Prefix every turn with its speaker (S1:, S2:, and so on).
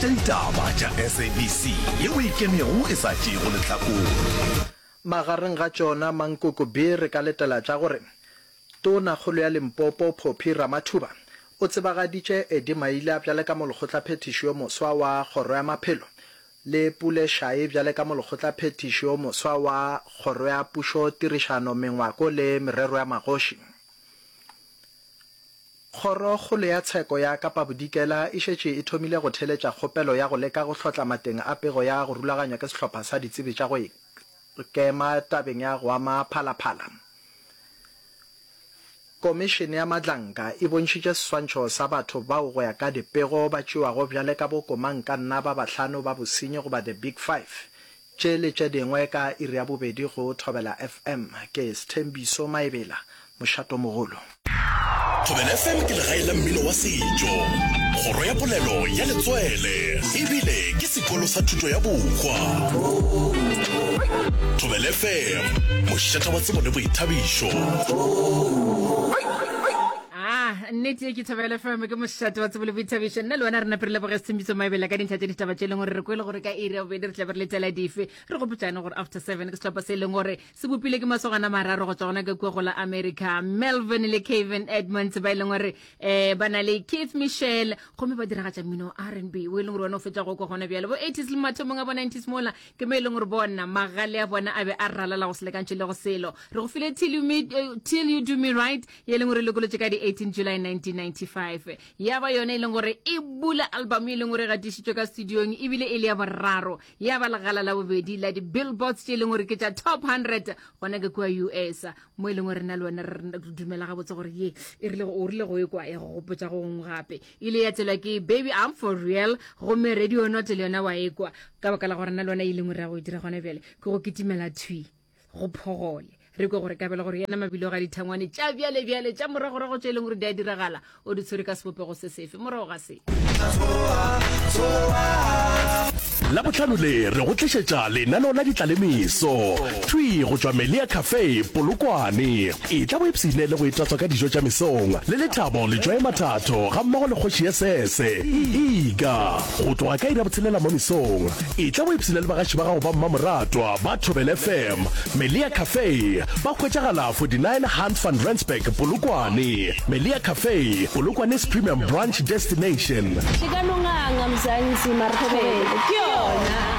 S1: Ditaba tša SABC yeo ikemego e sa tšego lehlakong.
S2: Magareng ga tšona Mankoko B re ka letela tša gore tona kgolo ya Limpopo Phophi Ramathuba o tsebagaditše Eddie Maila bjale ka molekgotla phetišo moswa wa kgoro ya maphelo le Pule Shae bjale ka molekgotla phetišo moswa wa kgoro ya pušo tirišano mengwako le merero ya magoši. Kgoro kgolo ya tsheko ya Kapa Bodikela e šetše e thomile go theletša kgopelo ya go leka go hlotla mateng a pego ya go rulaganywa ke sehlopha sa ditsebi tša go kema tabeng ya go ama phalaphala. Komishene ya Madlanka e bontšitše seswantšho sa batho bao go ya ka dipego ba tšewago bjale ka bokomankanna ba bahlano ba bosenyi goba the Big Five tše le tše dingwe ka iri ya bobedi go Thobela FM ke Sthembiso Maebela mošato mogolo.
S1: Thobela FM ke legae la mmino wa setšo, kgoro ya polelo ya letswele ebile ke sekolo sa thuto ya bokgwa. Thobela FM mošata wa tsebo le boithabišo.
S3: Nnete ke Thobela FM ke mošate wa tsebo le boithabišo. Nna le wena re napere leboge Sthembiso Maebela ka dintlha tše ditaba tše e leng gore re kwele gore ka iri ya bobedi re tla be re letela dife re gopotsane gore after 7 ke setlhopha se e leng gore se bopile ke masogana mararo go tswa gona ka kua go la America. Melvin le Kevin Edmonds ba e leng gore ba na le Keith Michelle gomme ba diragatša mmino R&B o e leng gore wena o fetša go kwa gona bjale bo 80s le mathomong a bo 90s mola ke mo e leng gore bona magale a bona a be a ralala go selekantšhe le go selo re go file till you do me right ye e leng gore lekolotše ka di 18 July 1995 ya ba yone e leng gore e bula album e leng gore ga dišitšwe ka studiong ebile e le ya boraro ya ba legala la bobedi la di billboards tše e leng gore ke tša top 100 gona ke kua US mo e leng gore na le wena re dumela ga botse gore ye e rile go ekwa e go gopotša go ngwe gape ile ya tselwa ke Baby I'm for real gomme radio not le yona wa ekwa ka baka la gore na le wena e leng gore ya go dira gona bjale ke go kitimela thwi go phogole re go gore ka bela gore yana mabilo ga dithangwane tša bjale tša moragorago tše e leng gore di a diragala o di tshwere ka sebopego se sefe morago ga se
S1: La botlhano le re go tlišetša lenaneo la ditlalemiso thwi go tšwa Melia Cafe Polokwane e tla bo epsene le go itatswa ka dijo tša mesong le lethabo le tšwa mathato ga mmogo le kgoši ya sese iga go tloga ka ira botshelela mo mesong e tla bo epsene le bagaši ba gago ba mmamoratwa ba Thobela FM Melia Cafe ba hwetšagala 49 Hans van Rensburg Polokwane. Melia Cafe Polokwane's premium brunch destination.
S4: Shikanunganga mzansi marhobele. Kyona.